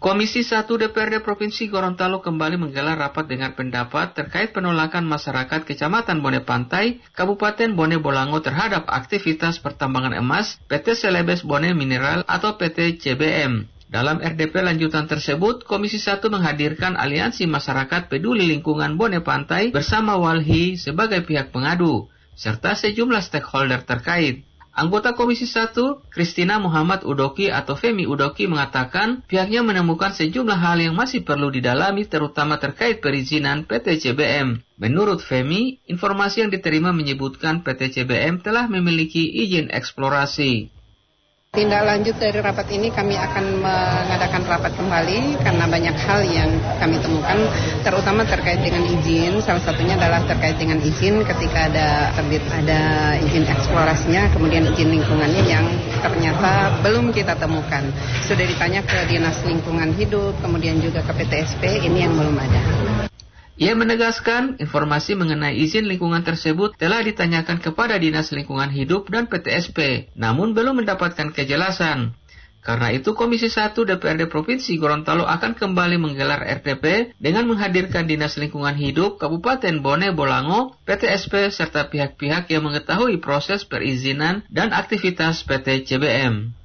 Komisi 1 DPRD Provinsi Gorontalo kembali menggelar rapat dengar pendapat terkait penolakan masyarakat Kecamatan Bone Pantai, Kabupaten Bone Bolango terhadap aktivitas pertambangan emas PT Celebes Bone Mineral atau PT CBM. Dalam RDP lanjutan tersebut, Komisi 1 menghadirkan Aliansi Masyarakat Peduli Lingkungan Bone Pantai bersama Walhi sebagai pihak pengadu, serta sejumlah stakeholder terkait. Anggota Komisi 1, Christina Muhammad Udoki atau Femi Udoki mengatakan pihaknya menemukan sejumlah hal yang masih perlu didalami terutama terkait perizinan PT CBM. Menurut Femi, informasi yang diterima menyebutkan PT CBM telah memiliki izin eksplorasi. Tindak lanjut dari rapat ini kami akan mengadakan rapat kembali karena banyak hal yang kami temukan terutama terkait dengan izin. Salah satunya adalah terkait dengan izin ketika ada izin eksplorasinya, kemudian izin lingkungannya yang ternyata belum kita temukan. Sudah ditanya ke Dinas Lingkungan Hidup, kemudian juga ke PTSP, ini yang belum ada. Ia menegaskan informasi mengenai izin lingkungan tersebut telah ditanyakan kepada Dinas Lingkungan Hidup dan PTSP, namun belum mendapatkan kejelasan. Karena itu Komisi 1 DPRD Provinsi Gorontalo akan kembali menggelar RDP dengan menghadirkan Dinas Lingkungan Hidup Kabupaten Bone Bolango, PTSP, serta pihak-pihak yang mengetahui proses perizinan dan aktivitas PT CBM.